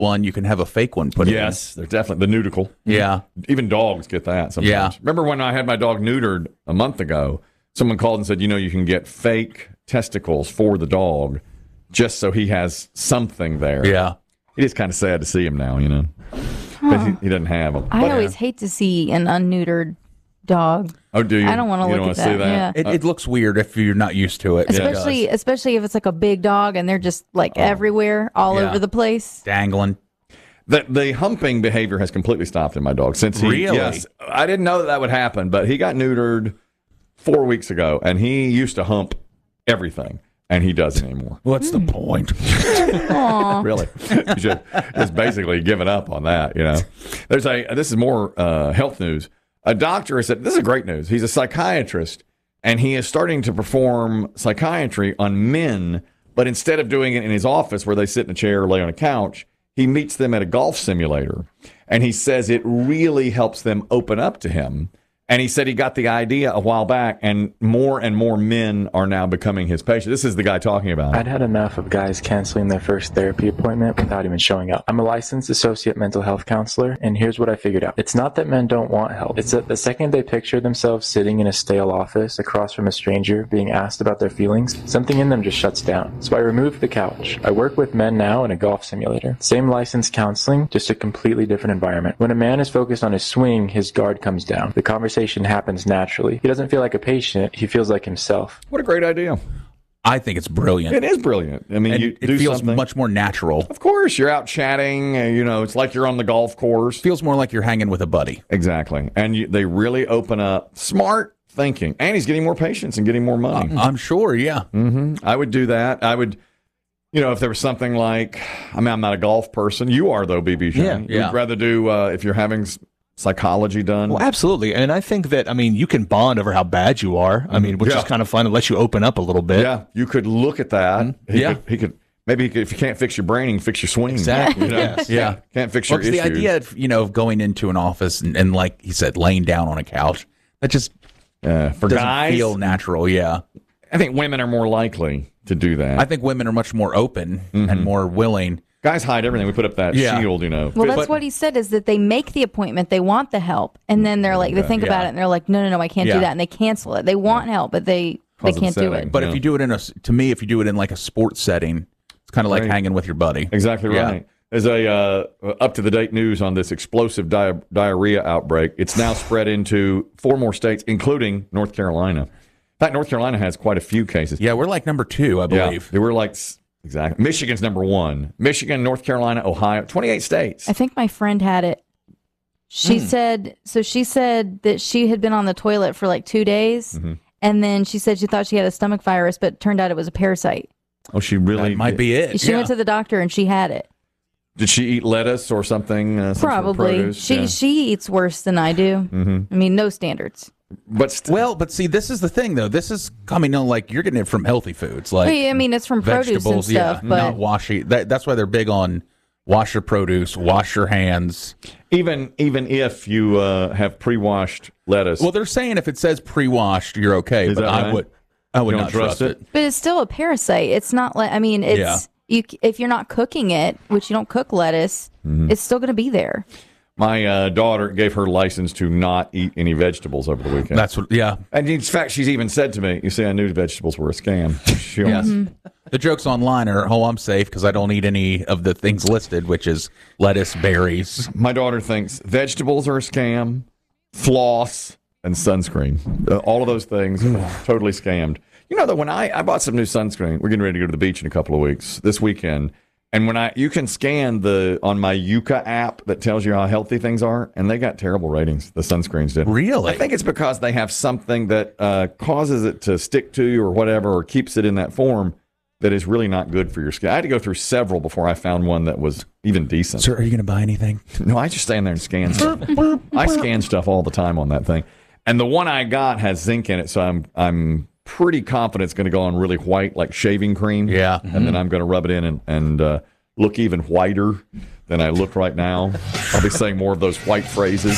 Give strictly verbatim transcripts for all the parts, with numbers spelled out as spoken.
one, you can have a fake one put in. Yes, they're definitely the nudical. Yeah. Even dogs get that sometimes. Yeah. Remember when I had my dog neutered a month ago, someone called and said, you know, you can get fake testicles for the dog just so he has something there. Yeah. It is kind of sad to see him now, you know. But he, he doesn't have them. I But, always hate to see an unneutered dog. oh, do you? I don't want to You look don't at wanna see that. that? Yeah. It, it looks weird if you're not used to it. Especially, especially if it's like a big dog and they're just like everywhere, all Yeah. over the place. Dangling. The, the humping behavior has completely stopped in my dog since he. Really? Yes, I didn't know that, that would happen, but he got neutered four weeks ago, and he used to hump everything, and he doesn't anymore. What's the point? Really, he's just, just basically given up on that. You know, there's a. This is more uh, health news. A doctor has said this is great news. He's a psychiatrist, and he is starting to perform psychiatry on men, but instead of doing it in his office where they sit in a chair or lay on a couch, he meets them at a golf simulator, and he says it really helps them open up to him. And he said he got the idea a while back, and more and more men are now becoming his patients. This is the guy talking about it. I'd had enough of guys canceling their first therapy appointment without even showing up. I'm a licensed associate mental health counselor, and here's what I figured out. It's not that men don't want help. It's that the second they picture themselves sitting in a stale office across from a stranger being asked about their feelings, something in them just shuts down. So I removed the couch. I work with men now in a golf simulator. Same licensed counseling, just a completely different environment. When a man is focused on his swing, his guard comes down. The conversation happens naturally. He doesn't feel like a patient. He feels like himself. What a great idea. I think it's brilliant. It is brilliant. I mean, And you it do feels something. much more natural. Of course, you're out chatting. uh, You know, it's like you're on the golf course. Feels more like you're hanging with a buddy. Exactly. And you, they really open up smart thinking. And he's getting more patients and getting more money. I'm sure, yeah. hmm I would do that. I would, you know, if there was something like, I mean, I'm not a golf person. You are, though, B B. Yeah, yeah. You'd rather do, uh, if you're having s- psychology done. Well, absolutely. And I think that, I mean, you can bond over how bad you are. I mean, which Yeah. is kind of fun. It lets you open up a little bit. Yeah, you could look at that. He Yeah. Could, he could, maybe he could, if you can't fix your brain, he can fix your swing. Exactly. You know? Yes. Yeah. Can't fix Well, your 'cause issues. the idea of, you know, of going into an office and, and, like he said, laying down on a couch, that just Uh, for doesn't guys, feel natural, yeah. I think women are more likely to do that. I think women are much more open and more willing. Guys hide everything. We put up that Yeah. shield, you know. Well, But- that's what he said is that they make the appointment, they want the help, and then they're like, they think about Yeah. it, and they're like, no, no, no, I can't Yeah. do that, and they cancel it. They want help, but they they Cause can't do upsetting. it. But Yeah. if you do it in a, to me, if you do it in like a sports setting, it's kind of like Right. hanging with your buddy. Exactly Yeah. right. There's a uh, up to the date news on this explosive di- diarrhea outbreak. It's now spread into four more states, including North Carolina. In fact, North Carolina has quite a few cases. Yeah, we're like number two, I believe. They were like s- exactly. Michigan's number one. Michigan, North Carolina, Ohio, twenty-eight states. I think my friend had it. She Hmm. said, so she said that she had been on the toilet for like two days, Mm-hmm. and then she said she thought she had a stomach virus, but it turned out it was a parasite. Oh, she really That might be it. She yeah. went to the doctor and she had it. Did she eat lettuce or something? Uh, some sort of Probably. produce? She Yeah. she eats worse than I do. Mm-hmm. I mean, no standards. But st- Well, but see, this is the thing, though. This is coming on like you're getting it from healthy foods, like I mean, it's from produce and vegetables. stuff, yeah, but not washy. That, that's why they're big on wash your produce, wash your hands. even even if you uh, have pre-washed lettuce, Well, they're saying if it says pre-washed, you're okay. Is but that I right? would, I would You don't not trust trust, it? it. but it's still a parasite. It's not like I mean, it's Yeah. you if you're not cooking it, which you don't cook lettuce, Mm-hmm. it's still going to be there. my uh, daughter gave her license to not eat any vegetables over the weekend. That's what. Yeah, And in fact, she's even said to me, "You see, I knew vegetables were a scam." She yes. almost- The jokes online are, "Oh, I'm safe because I don't eat any of the things listed, which is lettuce, berries." My daughter thinks vegetables are a scam, floss, and sunscreen. Uh, all of those things are totally scammed. You know that when I, I bought some new sunscreen, we're getting ready to go to the beach in a couple of weeks this weekend. And when I you can scan the on my Yuka app that tells you how healthy things are, and they got terrible ratings. The sunscreens did. Really? I think it's because they have something that uh, causes it to stick to you or whatever, or keeps it in that form that is really not good for your skin. I had to go through several before I found one that was even decent. Sir, are you going to buy anything? No, I just stand there and scan stuff. I scan stuff all the time on that thing. And the one I got has zinc in it, so I'm I'm pretty confident it's going to go on really white, like shaving cream. Yeah. And then I'm going to rub it in and, and uh, look even whiter than I look right now. I'll be saying more of those white phrases.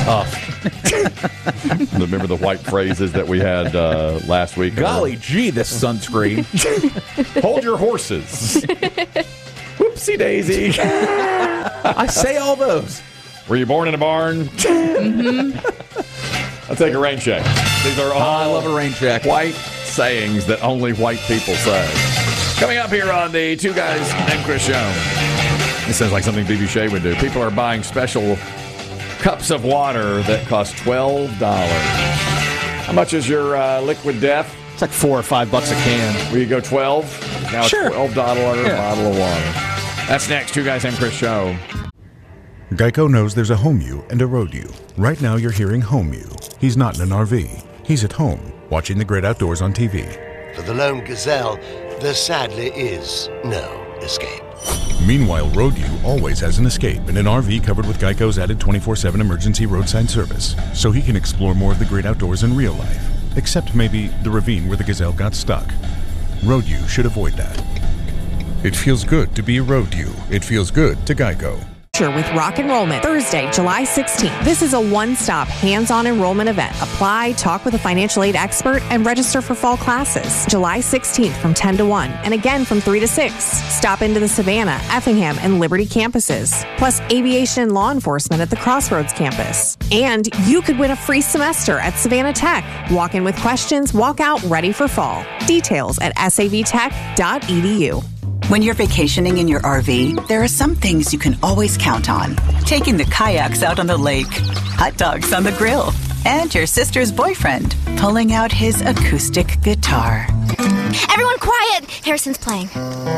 Remember the white phrases that we had uh, last week? Golly gee, this sunscreen. Hold your horses. Whoops. Whoopsie daisy. I say all those. Were you born in a barn? Mm-hmm. I'll take a rain check. These are all I love a rain check. white sayings that only white people say. Coming up here on the Two Guys and Chris Show. This sounds like something B B Shea would do. People are buying special cups of water that cost twelve dollars. How much is your uh, Liquid Death? It's like four or five bucks a can. Will you go twelve? Now it's Sure. twelve dollars Yeah. bottle of water. That's next. Two Guys and Chris Show. Geico knows there's a home you and a road you. Right now you're hearing home you. He's not in an R V. He's at home, watching the great outdoors on T V. For the lone gazelle, there sadly is no escape. Meanwhile, road you always has an escape in an R V covered with Geico's added twenty-four seven emergency roadside service, so he can explore more of the great outdoors in real life. Except maybe the ravine where the gazelle got stuck. Road you should avoid that. It feels good to be a road you. It feels good to Geico. With Rock Enrollment, Thursday, July sixteenth. This is a one-stop, hands-on enrollment event. Apply, talk with a financial aid expert, and register for fall classes. July sixteenth from ten to one, and again from three to six. Stop into the Savannah, Effingham, and Liberty campuses. Plus aviation and law enforcement at the Crossroads campus. And you could win a free semester at Savannah Tech. Walk in with questions, walk out ready for fall. Details at s a v tech dot e d u. When you're vacationing in your R V, there are some things you can always count on. Taking the kayaks out on the lake, hot dogs on the grill, and your sister's boyfriend pulling out his acoustic guitar. Everyone quiet! Harrison's playing.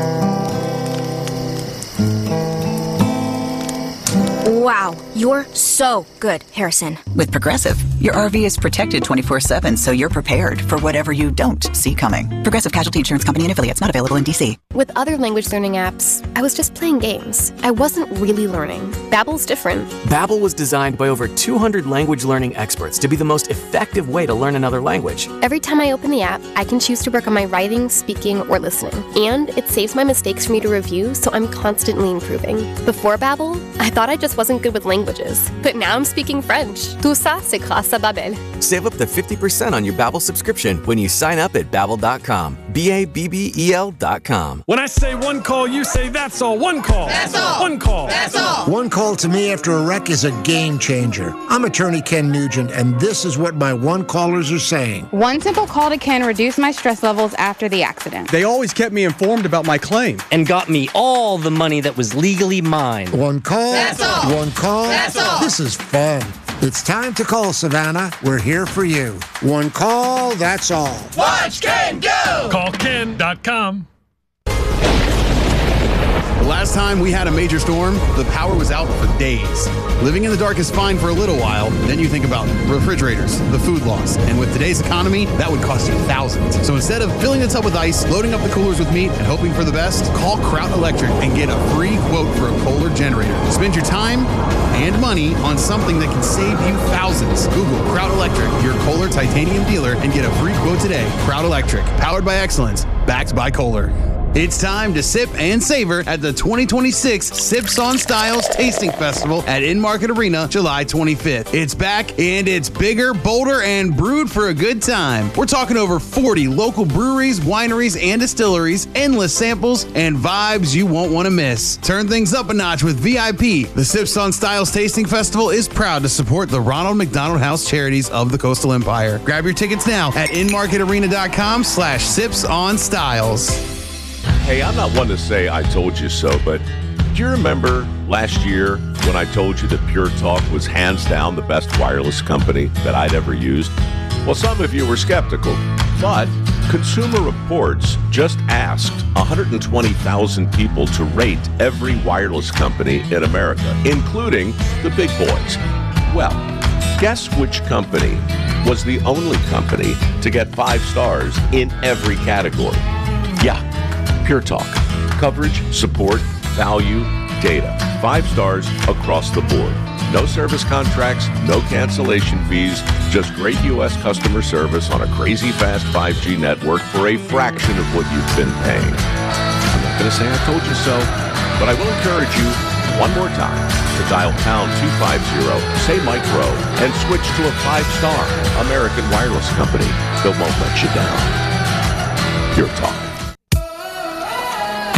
Wow, you're so good, Harrison. With Progressive, your R V is protected twenty-four seven, so you're prepared for whatever you don't see coming. Progressive Casualty Insurance Company and affiliates, not available in D C. With other language learning apps, I was just playing games. I wasn't really learning. Babbel's different. Babbel was designed by over two hundred language learning experts to be the most effective way to learn another language. Every time I open the app, I can choose to work on my writing, speaking, or listening. And it saves my mistakes for me to review, so I'm constantly improving. Before Babbel, I thought I just wasn't good with languages. But now I'm speaking French. Tout ça, c'est grâce à Babbel. Save up to fifty percent on your Babbel subscription when you sign up at babbel dot com. B A B B E L dot com. When I say one call, you say that's all. One call. That's all. One call. That's all. One call to me after a wreck is a game changer. I'm attorney Ken Nugent, and this is what my one callers are saying. One simple call to Ken reduced my stress levels after the accident. They always kept me informed about my claim. And got me all the money that was legally mine. One call. That's all. One call. That's all. This is fun. It's time to call Savannah. We're here for you. One call, that's all. Watch Ken go! Call ken dot com. The last time we had a major storm, the power was out for days. Living in the dark is fine for a little while, then you think about refrigerators, the food loss, and with today's economy, that would cost you thousands. So instead of filling the tub with ice, loading up the coolers with meat, and hoping for the best, call Kraut Electric and get a free quote for a Kohler generator. Spend your time and money on something that can save you thousands. Google Kraut Electric, your Kohler titanium dealer, and get a free quote today. Kraut Electric, powered by excellence, backed by Kohler. It's time to sip and savor at the twenty twenty-six Sips on Styles Tasting Festival at In-Market Arena, July twenty-fifth. It's back, and it's bigger, bolder, and brewed for a good time. We're talking over forty local breweries, wineries, and distilleries, endless samples, and vibes you won't want to miss. Turn things up a notch with V I P. The Sips on Styles Tasting Festival is proud to support the Ronald McDonald House Charities of the Coastal Empire. Grab your tickets now at inmarketarena.com slash sips on styles. Hey, I'm not one to say I told you so, but do you remember last year when I told you that Pure Talk was hands down the best wireless company that I'd ever used? Well, some of you were skeptical, but Consumer Reports just asked one hundred twenty thousand people to rate every wireless company in America, including the big boys. Well, guess which company was the only company to get five stars in every category? Yeah. Pure Talk. Coverage, support, value, data. Five stars across the board. No service contracts, no cancellation fees, just great U S customer service on a crazy fast five G network for a fraction of what you've been paying. I'm not going to say I told you so, but I will encourage you one more time to dial pound two fifty, say Mike Rowe, and switch to a five-star American wireless company that won't let you down. Pure Talk.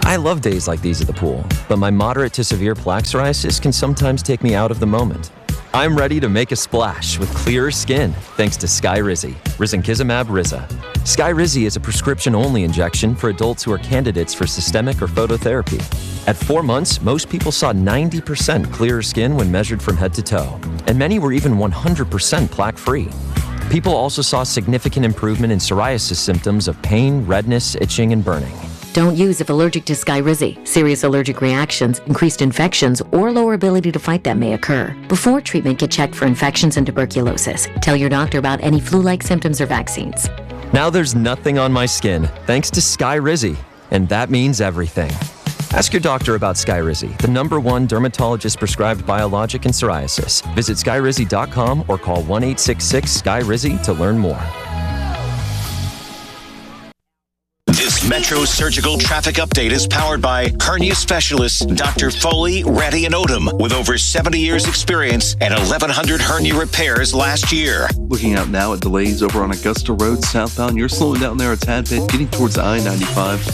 I love days like these at the pool, but my moderate to severe plaque psoriasis can sometimes take me out of the moment. I'm ready to make a splash with clearer skin thanks to Skyrizi, risankizumab Riza. Skyrizi is a prescription-only injection for adults who are candidates for systemic or phototherapy. At four months, most people saw ninety percent clearer skin when measured from head to toe, and many were even one hundred percent plaque-free. People also saw significant improvement in psoriasis symptoms of pain, redness, itching, and burning. Don't use if allergic to Skyrizi. Serious allergic reactions, increased infections, or lower ability to fight them may occur. Before treatment, get checked for infections and tuberculosis. Tell your doctor about any flu-like symptoms or vaccines. Now there's nothing on my skin thanks to Skyrizi, and that means everything. Ask your doctor about Skyrizi, the number one dermatologist-prescribed biologic in psoriasis. Visit skyrizi dot com or call one eight six six Sky Rizi to learn more. This Metro Surgical Traffic Update is powered by hernia specialist Doctor Foley, Ratty, and Odom, with over seventy years experience and eleven hundred hernia repairs last year. Looking out now at delays over on Augusta Road southbound. You're slowing down there a tad bit, getting towards I ninety-five.